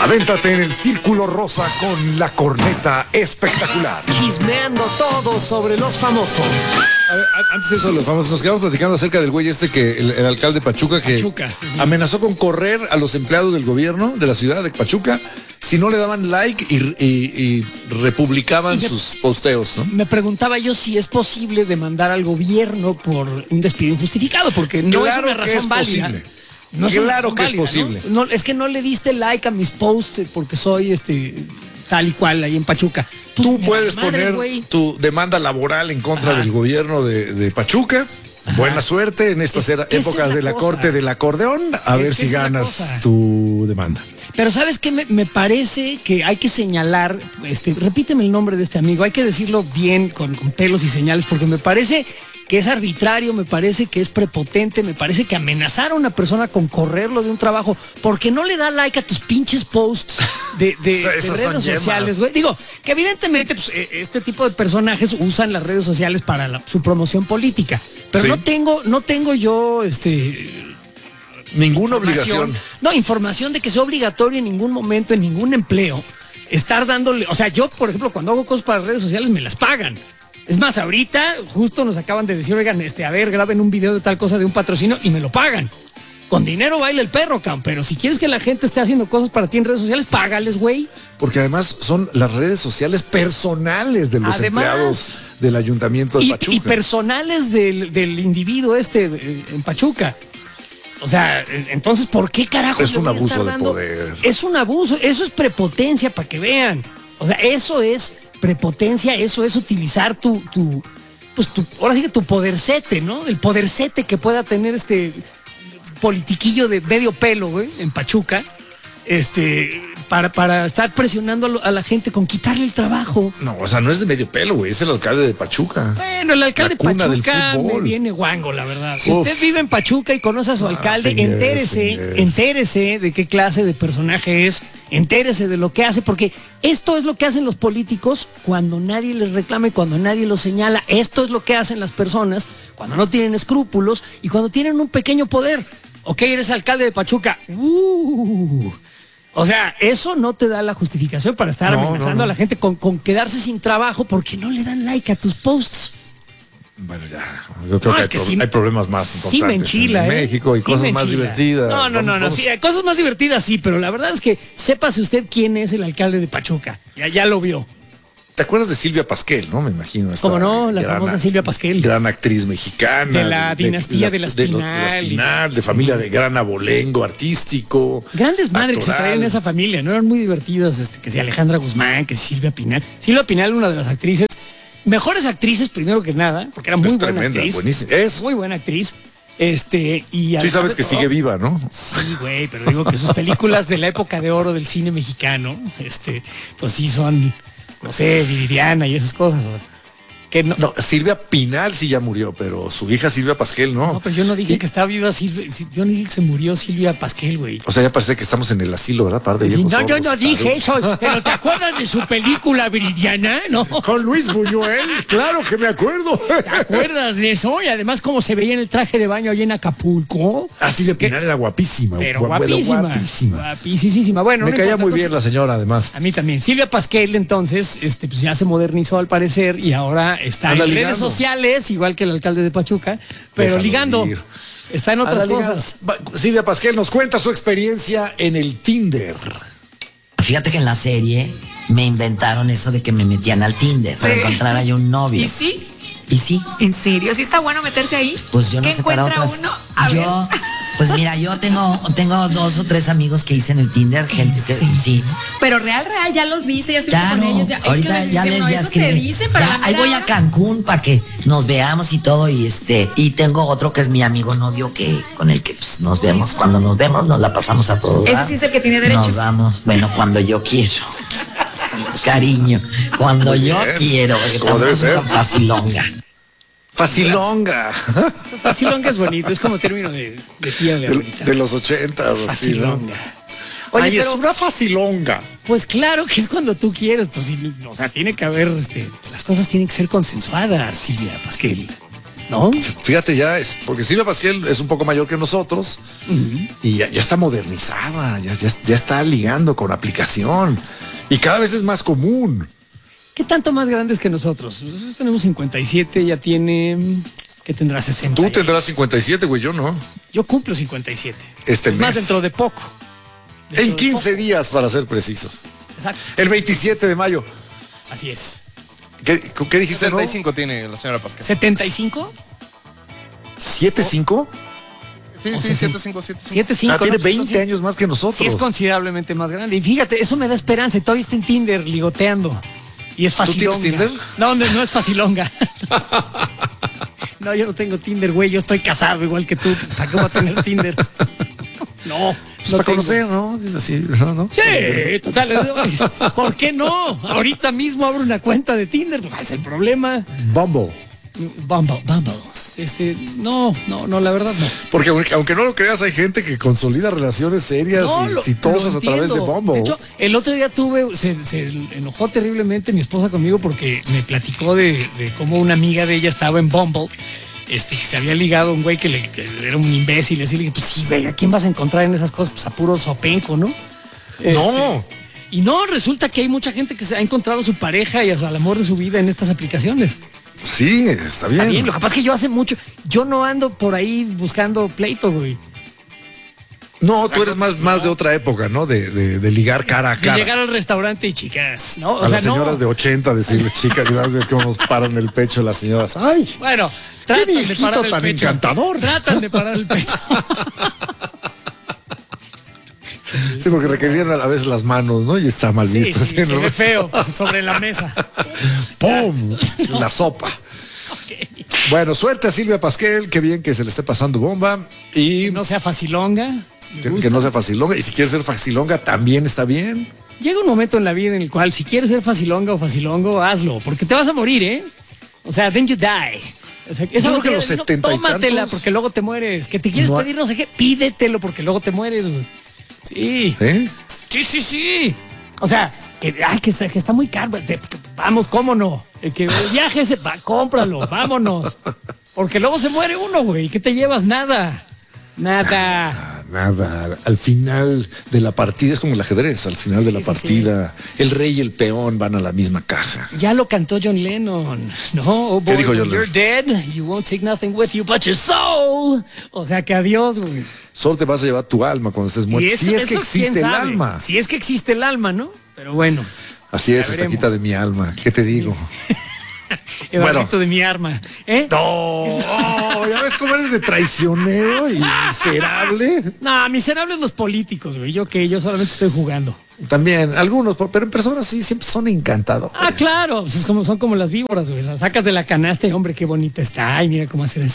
Avéntate en el Círculo Rosa con la corneta espectacular. Chismeando todo sobre los famosos. A ver, antes de eso, los famosos, nos quedamos platicando acerca del güey que el alcalde de Pachuca, que amenazó con correr a los empleados del gobierno de la ciudad de Pachuca si no le daban like y republicaban sus posteos, ¿no? Me preguntaba yo si es posible demandar al gobierno por un despido injustificado, porque no Claro es una razón válida. posible. No Claro que es válida, posible. ¿no? Es que no le diste like a mis posts porque soy tal y cual ahí en Pachuca. Pues Tú me puedes vale madre, poner güey. tu demanda laboral en contra del gobierno de Pachuca. Buena suerte en estas que esa épocas es de la cosa. corte del acordeón. A ver que si esa es la ganas cosa. tu demanda. Pero ¿sabes qué? Me parece que hay que señalar, repíteme el nombre de este amigo, hay que decirlo bien con pelos y señales, porque me parece que es arbitrario, me parece que es prepotente, me parece que amenazar a una persona con correrlo de un trabajo porque no le da like a tus pinches posts de Esas son redes yemas. sociales, güey. Digo, que evidentemente pues, este tipo de personajes usan las redes sociales para su promoción política, pero Sí. no tengo yo Ninguna obligación. No, información de que sea obligatorio en ningún momento, en ningún empleo, estar dándole. O sea, yo, por ejemplo, cuando hago cosas para redes sociales, me las pagan. Es más, ahorita justo nos acaban de decir, oigan, a ver, graben un video de tal cosa de un patrocinio y me lo pagan. Con dinero baila el perro, Cam, pero si quieres que la gente esté haciendo cosas para ti en redes sociales, págales, güey. Porque además son las redes sociales personales de los Además, empleados del ayuntamiento de Pachuca. Y personales del individuo en Pachuca. O sea, entonces, ¿por qué carajo? Es le un voy a abuso estar de dando? poder. Es un abuso, eso es prepotencia para que vean. O sea, eso es prepotencia, eso es utilizar ahora sí que tu podercete, ¿no? El podercete que pueda tener este politiquillo de medio pelo, güey, en Pachuca, para estar presionando a la gente con quitarle el trabajo. No, o sea, no es de medio pelo, güey, es el alcalde de Pachuca. Bueno, el alcalde de La cuna del Pachuca me fútbol. viene guango, la verdad. Si Uf. usted vive en Pachuca y conoce a su alcalde, fingues. entérese de qué clase de personaje es, entérese de lo que hace, porque esto es lo que hacen los políticos cuando nadie les reclama y cuando nadie los señala. Esto es lo que hacen las personas cuando no tienen escrúpulos y cuando tienen un pequeño poder. Ok, eres alcalde de Pachuca. O sea, eso no te da la justificación para estar amenazando a la gente con quedarse sin trabajo porque no le dan like a tus posts. Bueno, ya. Yo creo No, que es que hay problemas más sí importantes me enchila, en México y Sí cosas me más enchila. divertidas. No. Vamos. Sí, hay cosas más divertidas, sí, pero la verdad es que sépase usted quién es el alcalde de Pachuca. Ya lo vio. ¿Te acuerdas de Silvia Pasquel, no? Me imagino. esta ¿Cómo no? La famosa Silvia Pasquel. Gran actriz mexicana. De la dinastía de la Espinal. De familia de gran abolengo artístico. Grandes madres que se actoral. traían en esa familia, ¿no? Eran muy divertidas, que si Alejandra Guzmán, que si Silvia Pinal. Silvia Pinal, una de las actrices, mejores actrices primero que nada, porque era muy buena tremenda, actriz. buenísima. Muy buena actriz. Y Sí además sabes de que todo- sigue viva, ¿no? Sí, güey, pero digo que sus películas de la época de oro del cine mexicano, pues sí son, no sé, Viridiana y esas cosas. ¿O? Que no, No, Silvia Pinal sí ya murió, pero su hija Silvia Pasquel no. no, pero yo no dije que estaba viva Silvia, yo no dije que se murió Silvia Pasquel, güey. O sea, ya parece que estamos en el asilo, ¿verdad? Par de Sí, viejos no, yo sordos. no dije eso, pero ¿te acuerdas de su película Viridiana? ¿No? Con Luis Buñuel, claro que me acuerdo. ¿Te acuerdas de eso? Y además cómo se veía en el traje de baño allí en Acapulco. Ah, Silvia Pinal era guapísima. Pero abuelo, guapísima. Guapísima. Bueno, Me no caía importa, muy bien entonces, la señora, además. a mí también. Silvia Pasquel, entonces, pues ya se modernizó al parecer y ahora está Anda en ligando. redes sociales, igual que el alcalde de Pachuca, pero Déjalo ligando. ir. Está en otras Anda cosas. ligando. Silvia Pasquel nos cuenta su experiencia en el Tinder. Fíjate que en la serie me inventaron eso de que me metían al Tinder para Sí. encontrar ahí un novio. ¿Y sí? Y sí, ¿En serio? ¿Sí está bueno meterse ahí? pues yo no ¿Qué sé para encuentra otras. uno? A ver. Pues mira, yo tengo 2 o 3 amigos que hice en el Tinder, gente que sí. Pero real, ya los viste, ya estuviste Claro, con ellos. Ya, ahorita es que ya les dicen, no, ya eso se escribí. dice, pero Ya, la ahí mera voy a hora- Cancún para que nos veamos y todo y tengo otro que es mi amigo novio con el que pues, nos vemos, cuando nos vemos nos la pasamos a todos. Ese sí es el que tiene derechos. Nos vamos, bueno, cuando yo quiero. Cariño, cuando Muy yo bien. quiero, porque Como debe tampoco ser. es tan facilonga. Facilonga. Facilonga es bonito, es como término de tía de abuelita. De los 80. Facilonga. Oye, Oye, es pero, una facilonga. pues claro que es cuando tú quieres, pues sí, o sea, tiene que haber, las cosas tienen que ser consensuadas, Silvia Pasquel. ¿no? Fíjate, porque Silvia Pasquel es un poco mayor que nosotros y ya está modernizada, ya está ligando con aplicación y cada vez es más común. ¿Qué tanto más grandes que nosotros? Nosotros tenemos 57, ella tiene... ¿Qué tendrá 60? Tú tendrás 57, güey, yo no. Yo cumplo 57. Este mes. Más dentro de poco. En 15 días, para ser preciso. Exacto. El 27 de mayo. Así es. ¿Qué dijiste, 75 tiene la señora Pasquel. ¿75? ¿7-5? Sí, 75. 7-5. Tiene 20 años más que nosotros. Sí, es considerablemente más grande. Y fíjate, eso me da esperanza. Y todavía está en Tinder ligoteando. Y es facilonga. ¿Tú tienes Tinder? No, no es facilonga. No, yo no tengo Tinder, güey. Yo estoy casado igual que tú. ¿Para qué voy a tener Tinder? No. Pues para conocer, ¿no? Así, ¿no? Sí, total. ¿Por qué no? Ahorita mismo abro una cuenta de Tinder. ¿Cuál es el problema? Bumble. Bumble. No, la verdad no. Porque aunque no lo creas, hay gente que consolida relaciones serias y exitosas a través de Bumble. De hecho, el otro día se enojó terriblemente mi esposa conmigo porque me platicó de cómo una amiga de ella estaba en Bumble. Que se había ligado a un güey que era un imbécil. Así le dije, pues sí, güey, ¿a quién vas a encontrar en esas cosas? Pues a puro sopenco, ¿no? No. Y no, resulta que hay mucha gente que se ha encontrado su pareja y al amor de su vida en estas aplicaciones. Sí, está bien. Lo que pasa es que yo hace mucho, yo no ando por ahí buscando pleito, güey. No, tú eres más de otra época, ¿no? De ligar cara a cara. De llegar al restaurante y chicas, ¿no? A las señoras de 80 decirles chicas, y más ves cómo nos paran el pecho las señoras. ¡Ay! Bueno, tratan de parar el tan pecho. encantador! Tratan de parar el pecho. Sí, porque requerían a la vez las manos, ¿no? Y está mal visto. Sí, se ve feo sobre la mesa. ¡Pum! La sopa. Okay. Bueno, suerte a Silvia Pasquel, qué bien que se le esté pasando bomba. Y que no sea facilonga. Que no sea facilonga. Y si quieres ser facilonga, también está bien. Llega un momento en la vida en el cual si quieres ser facilonga o facilongo, hazlo, porque te vas a morir, ¿eh? O sea, then you die. O sea, esa creo que los 70 tómatela porque luego te mueres. Que te quieres pedir no sé qué, pídetelo porque luego te mueres, güey. Sí. ¿Eh? Sí. O sea, que está muy caro. Vamos, ¿cómo no? Que el viaje cómpralo, vámonos. Porque luego se muere uno, güey. ¿Qué te llevas? Nada. Al final de la partida es como el ajedrez. Al final de la partida, el rey y el peón van a la misma caja. Ya lo cantó John Lennon, ¿no? Oh, boy, ¿qué dijo John Lennon? You're dead, you won't take nothing with you but your soul. O sea que adiós, güey. Solo te vas a llevar tu alma cuando estés muerto. Si es que existe el alma. Si es que existe el alma, ¿no? Pero bueno. Así es, esta quita de mi alma. ¿Qué te digo? Eduardito de mi arma. No, ya ves cómo eres de traicionero y miserable. No, miserables los políticos, güey. Yo solamente estoy jugando. También, algunos, pero en personas sí, siempre son encantadores. Ah, claro, pues son como las víboras, güey. O sea, sacas de la canasta y hombre, qué bonita está. Ay, mira cómo hacer.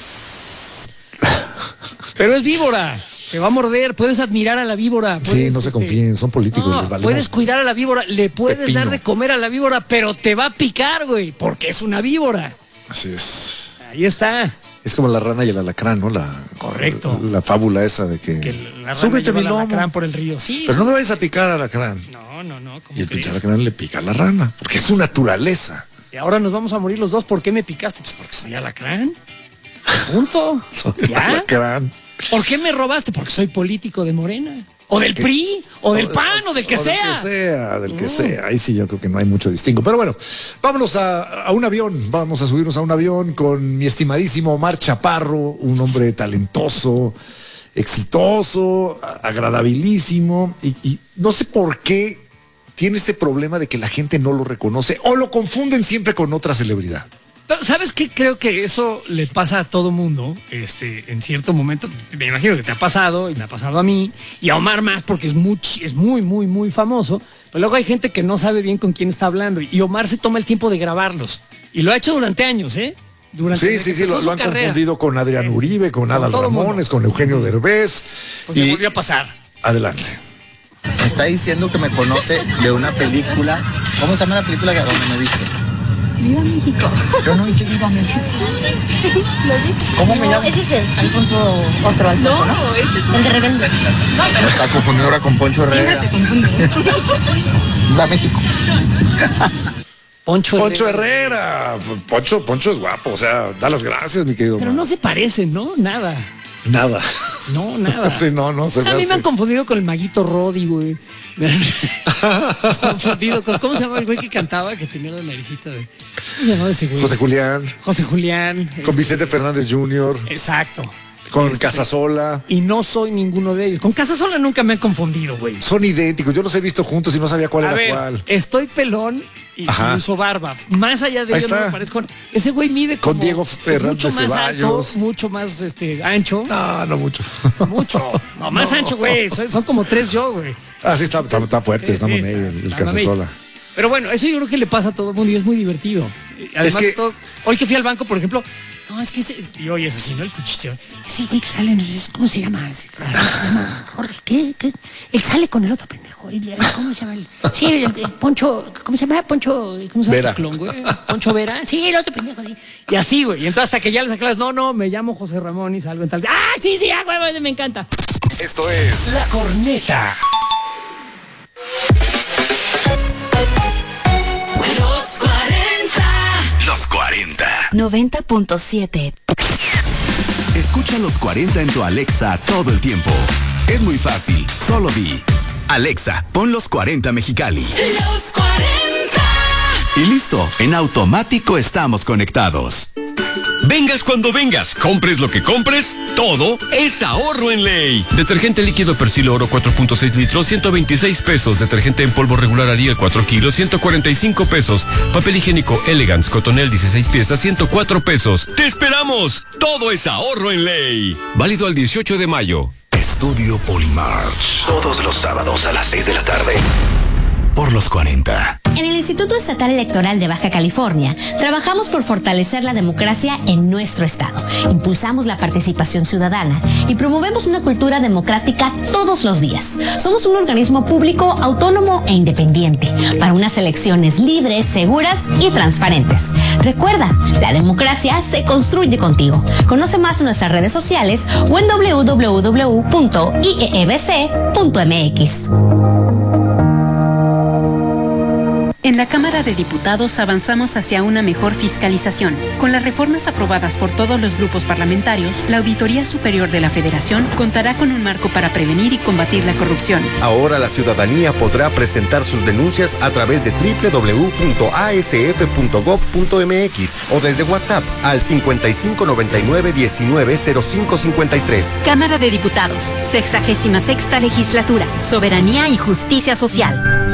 Pero es víbora. Te va a morder, puedes admirar a la víbora. Sí, no se confíen, son políticos, les valemos. Puedes cuidar a la víbora, le puedes dar de comer a la víbora, pero te va a picar, güey, porque es una víbora. Así es. Ahí está. Es como la rana y el alacrán, ¿no? Correcto. La fábula esa de que la rana súbete mi lleva al lomo. alacrán por el río. Sí. Pero no me vayas a picar al alacrán. No. Y el pinche alacrán le pica a la rana, porque es su naturaleza. Y ahora nos vamos a morir los dos. ¿Por qué me picaste? Pues porque soy alacrán. Punto. ¿Ya? Alacrán. ¿Por qué me robaste? Porque soy político de Morena. O del PRI, o del PAN, o del que sea. Del que sea. Ahí sí yo creo que no hay mucho distingo. Pero bueno, vámonos a un avión. Vamos a subirnos a un avión con mi estimadísimo Omar Chaparro, un hombre talentoso, exitoso, agradabilísimo. Y no sé por qué tiene este problema de que la gente no lo reconoce o lo confunden siempre con otra celebridad. Pero, ¿sabes qué? Creo que eso le pasa a todo mundo, en cierto momento. Me imagino que te ha pasado y me ha pasado a mí y a Omar más porque es muy famoso. Pero luego hay gente que no sabe bien con quién está hablando y Omar se toma el tiempo de grabarlos y lo ha hecho durante años, ¿eh? Sí, lo han confundido con Adrián Uribe, con Adal Ramones, con Eugenio Derbez. Pues le volvió a pasar. Adelante. Me está diciendo que me conoce de una película. ¿Cómo se llama la película que donde me dice? Viva México. Yo no hice Viva México. ¿Cómo me llamo? Ese es el Alfonso, otro Alfonso, ¿no? Ese es el de Rebelde. Me está confundiendo ahora con Poncho Herrera. Siempre te confundo. Viva México. Poncho Herrera. Poncho es guapo, o sea, da las gracias, mi querido. Pero no se parecen, ¿no? Nada. Nada. No, nada. Sí, no. O sea, a mí me han confundido con el Maguito Rodi, güey. Me han confundido con... ¿Cómo se llama el güey que cantaba? Que tenía la naricita de... ¿Cómo se llamaba ese güey? José Julián. Con Vicente Fernández Jr. Exacto. Con Casasola. Y no soy ninguno de ellos. Con Casasola nunca me han confundido, güey. Son idénticos. Yo los he visto juntos y no sabía cuál era cuál. Estoy pelón y uso barba. Más allá de ello no me parezco. Ese güey mide como... Con Diego Fernández mucho más Ceballos. alto, mucho más ancho. No mucho. Mucho. No, más ancho, güey. Son como 3 yo, güey. Sí, está fuerte. Estamos medio el Casasola. Pero bueno, eso yo creo que le pasa a todo el mundo y es muy divertido. Además, hoy que fui al banco, por ejemplo, no, es que y hoy es así, ¿no? El cuchicheo. Ese güey que sale, no sé cómo se llama. Se llama Jorge, ¿qué? Él sale con el otro pendejo. ¿Cómo se llama? El Poncho, ¿cómo se llama? ¿Cómo se llama? Vera. Clon, güey? Poncho Vera. Sí, el otro pendejo, sí. Y así, güey. Y entonces hasta que ya le sacas, no, me llamo José Ramón y salgo en tal. Sí, güey, me encanta. Esto es La Corneta. Los 40. 90.7. Escucha Los 40 en tu Alexa todo el tiempo. Es muy fácil, solo di: Alexa, pon Los 40 Mexicali. Los 40. Y listo, en automático estamos conectados. Vengas cuando vengas, compres lo que compres, todo es ahorro en Ley. Detergente líquido Persil Oro 4.6 litros, 126 pesos. Detergente en polvo regular Ariel 4 kilos, 145 pesos. Papel higiénico Elegance Cotonel 16 piezas, 104 pesos. ¡Te esperamos! Todo es ahorro en Ley. Válido al 18 de mayo. Estudio Polimarch. Todos los sábados a las 6 de la tarde. Por Los 40. En el Instituto Estatal Electoral de Baja California, trabajamos por fortalecer la democracia en nuestro estado. Impulsamos la participación ciudadana y promovemos una cultura democrática todos los días. Somos un organismo público, autónomo e independiente para unas elecciones libres, seguras y transparentes. Recuerda, la democracia se construye contigo. Conoce más en nuestras redes sociales o en www.iebc.mx. En la Cámara de Diputados avanzamos hacia una mejor fiscalización. Con las reformas aprobadas por todos los grupos parlamentarios, la Auditoría Superior de la Federación contará con un marco para prevenir y combatir la corrupción. Ahora la ciudadanía podrá presentar sus denuncias a través de www.asf.gov.mx o desde WhatsApp al 5599-190553. Cámara de Diputados, 66ª Legislatura, Soberanía y Justicia Social.